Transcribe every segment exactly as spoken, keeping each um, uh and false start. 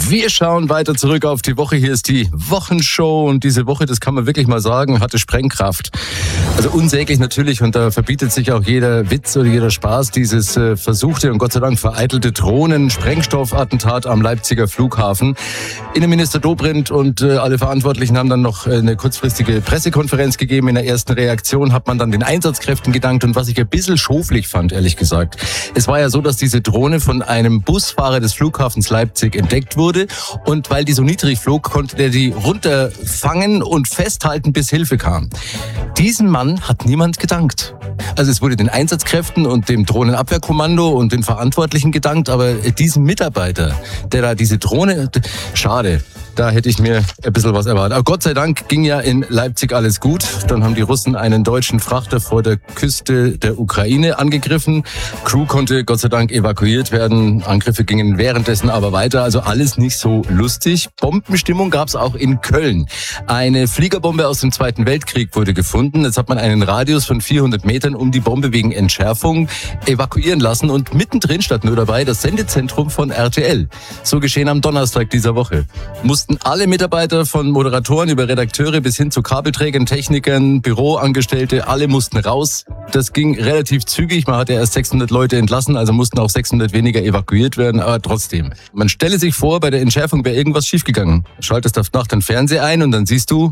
Wir schauen weiter zurück auf die Woche. Hier ist die Wochenshow und diese Woche, das kann man wirklich mal sagen, hatte Sprengkraft. Also unsäglich natürlich und da verbietet sich auch jeder Witz oder jeder Spaß. Dieses äh, versuchte und Gott sei Dank vereitelte Drohnen-Sprengstoffattentat am Leipziger Flughafen. Innenminister Dobrindt und äh, alle Verantwortlichen haben dann noch äh, eine kurzfristige Pressekonferenz gegeben. In der ersten Reaktion hat man dann den Einsatzkräften gedankt und was ich ein bisschen schoflich fand, ehrlich gesagt. Es war ja so, dass diese Drohne von einem Busfahrer des Flughafens Leipzig entdeckt wurde und weil die so niedrig flog, konnte der die runterfangen und festhalten, bis Hilfe kam. Diesem Mann hat niemand gedankt. Also es wurde den Einsatzkräften und dem Drohnenabwehrkommando und den Verantwortlichen gedankt, aber diesem Mitarbeiter, der da diese Drohne, schade. Da hätte ich mir ein bisschen was erwartet. Aber Gott sei Dank ging ja in Leipzig alles gut. Dann haben die Russen einen deutschen Frachter vor der Küste der Ukraine angegriffen. Crew konnte Gott sei Dank evakuiert werden. Angriffe gingen währenddessen aber weiter. Also alles nicht so lustig. Bombenstimmung gab es auch in Köln. Eine Fliegerbombe aus dem Zweiten Weltkrieg wurde gefunden. Jetzt hat man einen Radius von vierhundert Metern um die Bombe wegen Entschärfung evakuieren lassen. Und mittendrin stand nur dabei das Sendezentrum von R T L. So geschehen am Donnerstag dieser Woche. Mussten alle Mitarbeiter von Moderatoren über Redakteure bis hin zu Kabelträgern, Technikern, Büroangestellte, alle mussten raus. Das ging relativ zügig. Man hatte erst sechshundert Leute entlassen, also mussten auch sechshundert weniger evakuiert werden. Aber trotzdem, man stelle sich vor, bei der Entschärfung wäre irgendwas schiefgegangen. Schaltest auf Nacht den Fernseher ein und dann siehst du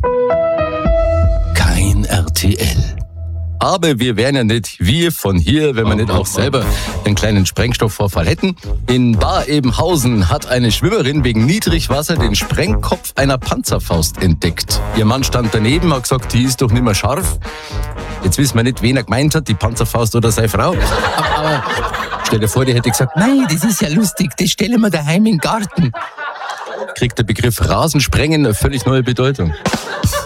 kein R T L. Aber wir wären ja nicht wir von hier, wenn wir nicht auch selber einen kleinen Sprengstoffvorfall hätten. In Bar-Ebenhausen hat eine Schwimmerin wegen Niedrigwasser den Sprengkopf einer Panzerfaust entdeckt. Ihr Mann stand daneben, hat gesagt, die ist doch nicht mehr scharf. Jetzt wissen wir nicht, wen er gemeint hat, die Panzerfaust oder seine Frau. Aber, aber stell dir vor, die hätte gesagt, nein, das ist ja lustig, das stellen wir daheim in den Garten. Kriegt der Begriff Rasensprengen eine völlig neue Bedeutung.